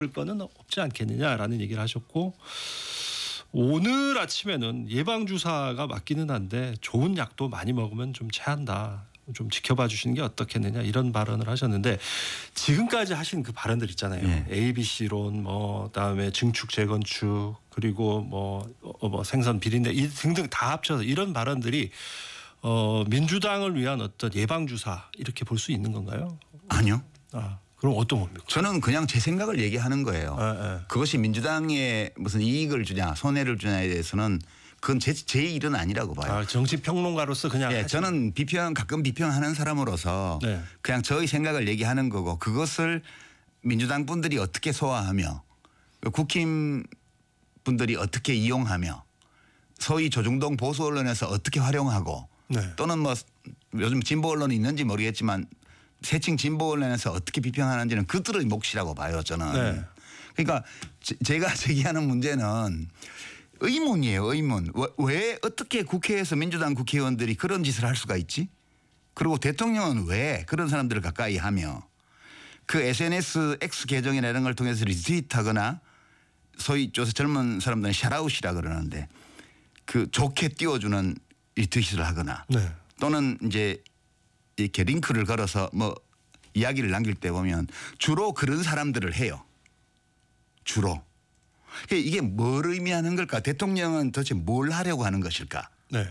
거는 없지 않겠느냐라는 얘기를 하셨고 오늘 아침에는 예방주사가 맞기는 한데 좋은 약도 많이 먹으면 좀 체한다. 좀 지켜봐 주시는 게 어떻겠느냐 이런 발언을 하셨는데 지금까지 하신 그 발언들 있잖아요. 네. ABC론 뭐 그다음에 증축 재건축 그리고 뭐 생선 비린내 등등 다 합쳐서 이런 발언들이 민주당을 위한 어떤 예방주사 이렇게 볼 수 있는 건가요? 아니요. 그럼 어떤 겁니까? 저는 그냥 제 생각을 얘기하는 거예요. 그것이 민주당에 무슨 이익을 주냐 손해를 주냐에 대해서는 그건 제 일은 아니라고 봐요. 정치평론가로서 그냥 저는 가끔 비평하는 사람으로서 네. 그냥 저의 생각을 얘기하는 거고 그것을 민주당 분들이 어떻게 소화하며 국힘 분들이 어떻게 이용하며 소위 조중동 보수 언론에서 어떻게 활용하고 네. 또는 뭐 요즘 진보 언론이 있는지 모르겠지만 새칭 진보 언론에서 어떻게 비평하는지는 그들의 몫이라고 봐요 저는. 네. 그러니까 제가 제기하는 문제는 의문이에요. 의문. 왜 어떻게 국회에서 민주당 국회의원들이 그런 짓을 할 수가 있지? 그리고 대통령은 왜 그런 사람들을 가까이 하며 그 SNS X 계정이나 이런 걸 통해서 리트윗하거나 소위 젊은 사람들은 샤라웃이라 그러는데 그 좋게 띄워주는 리트윗을 하거나 네. 또는 이제 이렇게 링크를 걸어서 뭐 이야기를 남길 때 보면 주로 그런 사람들을 해요. 주로. 이게 뭘 의미하는 걸까? 대통령은 도대체 뭘 하려고 하는 것일까? 네.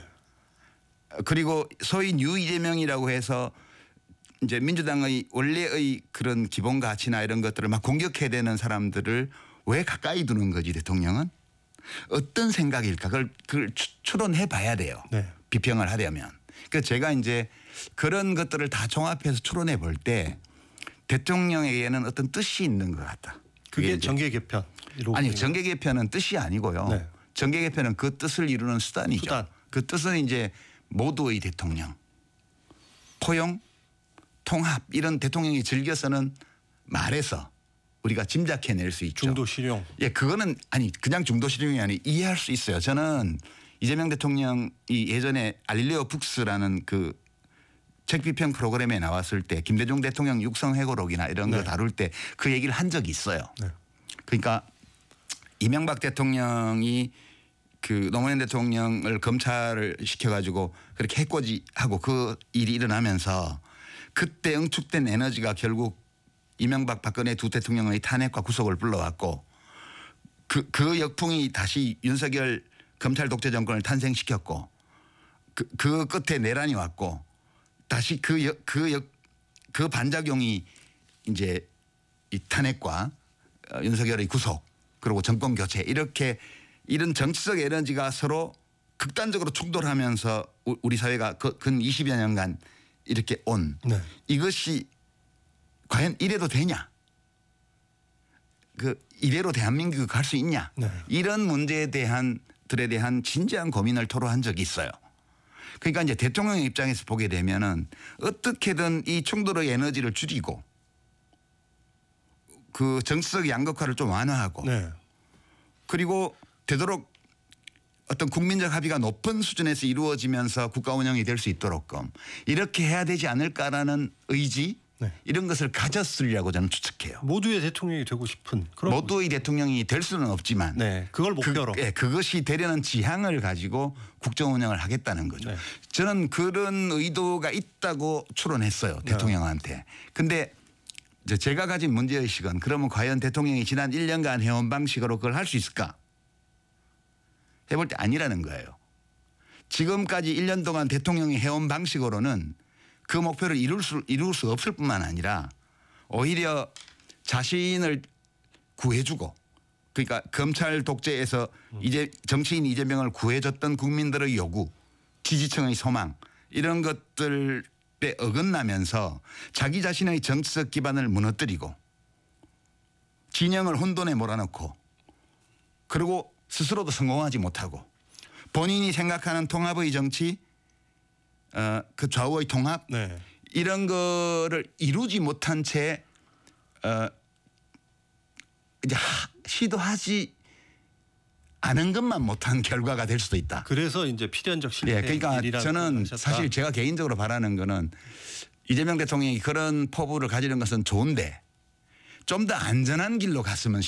그리고 소위 뉴 이재명이라고 해서 이제 민주당의 원래의 그런 기본 가치나 이런 것들을 막 공격해야 되는 사람들을 왜 가까이 두는 거지 대통령은? 어떤 생각일까? 그걸 추론해 봐야 돼요. 네. 비평을 하려면. 그러니까 제가 이제 그런 것들을 다 종합해서 추론해 볼 때 대통령에게는 어떤 뜻이 있는 것 같다. 그게 정계 개편. 아니 정계 개편은 뜻이 아니고요. 네. 정계 개편은 그 뜻을 이루는 수단이죠. 수단. 그 뜻은 이제 모두의 대통령, 포용, 통합 이런 대통령이 즐겨 쓰는 말에서 우리가 짐작해낼 수 있죠. 중도 실용. 예, 그거는 아니 그냥 중도 실용이 아니 이해할 수 있어요. 저는 이재명 대통령이 예전에 알릴레오 북스라는 그 책 비평 프로그램에 나왔을 때 김대중 대통령 육성회고록이나 이런 거 다룰 때 그 얘기를 한 적이 있어요. 네. 그러니까 이명박 대통령이 그 노무현 대통령을 검찰을 시켜가지고 그렇게 해코지하고 그 일이 일어나면서 그때 응축된 에너지가 결국 이명박 박근혜 두 대통령의 탄핵과 구속을 불러왔고 그 역풍이 다시 윤석열 검찰 독재 정권을 탄생시켰고 그 끝에 내란이 왔고 다시 그 반작용이 이제 이 탄핵과 윤석열의 구속 그리고 정권 교체 이렇게 이런 정치적 에너지가 서로 극단적으로 충돌하면서 우리 사회가 근 20여 년간 이렇게 온 네. 이것이 과연 이래도 되냐? 이대로 대한민국이 갈 수 있냐? 네. 이런 문제에 들에 대한 진지한 고민을 토로한 적이 있어요. 그러니까 이제 대통령의 입장에서 보게 되면은 어떻게든 이 충돌의 에너지를 줄이고 그 정치적 양극화를 좀 완화하고 네. 그리고 되도록 어떤 국민적 합의가 높은 수준에서 이루어지면서 국가 운영이 될 수 있도록끔 이렇게 해야 되지 않을까라는 의지 네. 이런 것을 가졌으리라고 저는 추측해요. 모두의 대통령이 되고 싶은 그런 모두의 대통령이 될 수는 없지만 네. 그걸 목표로. 그것이 되려는 지향을 가지고 국정 운영을 하겠다는 거죠. 네. 저는 그런 의도가 있다고 추론했어요. 대통령한테. 근데 제가 가진 문제의식은 그러면 과연 대통령이 지난 1년간 해온 방식으로 그걸 할 수 있을까? 해볼 때 아니라는 거예요. 지금까지 1년 동안 대통령이 해온 방식으로는 그 목표를 이룰 수 없을 뿐만 아니라 오히려 자신을 구해주고 그러니까 검찰 독재에서 이제 정치인 이재명을 구해줬던 국민들의 요구 지지층의 소망 이런 것들에 어긋나면서 자기 자신의 정치적 기반을 무너뜨리고 진영을 혼돈에 몰아넣고 그리고 스스로도 성공하지 못하고 본인이 생각하는 통합의 정치 그 좌우의 통합 네. 이런 거를 이루지 못한 채 이제 시도하지 않은 것만 못한 결과가 될 수도 있다. 그래서 이제 필연적 실패. 예, 그러니까 저는 사실 제가 개인적으로 바라는 거는 이재명 대통령이 그런 포부를 가지는 것은 좋은데 좀 더 안전한 길로 갔으면